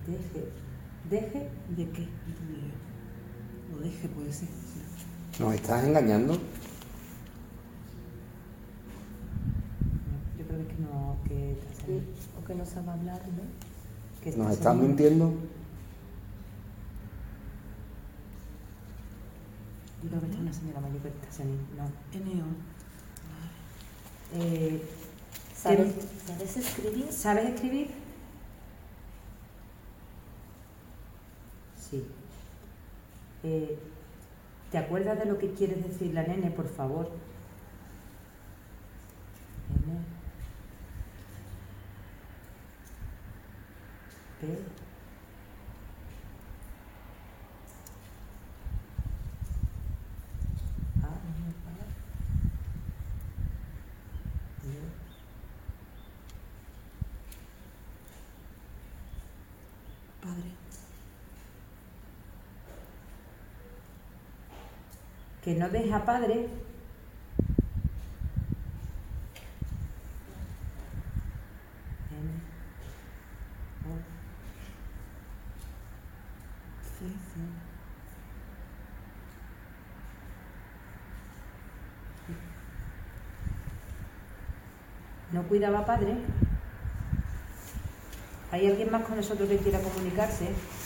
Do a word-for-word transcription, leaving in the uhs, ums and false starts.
Deje. ¿Deje? ¿De qué? O deje puede ser. Sí. ¿Nos estás engañando? Yo creo que no, que está Sí, o que no sabe hablar, ¿no? que ¿Nos está estás saliendo. mintiendo? Yo creo que esta es una señora mayor que está saliendo. No. N O. Eh, ¿Sabes, ¿qué- ¿Sabes escribir? ¿Sabes escribir? Sí. Eh, ¿Te acuerdas de lo que quieres decir la nene, por favor? N. P. A. A. D. Padre. Que no deja padre. N. O. Sí, sí. ¿No cuidaba padre? ¿Hay alguien más con nosotros que quiera comunicarse?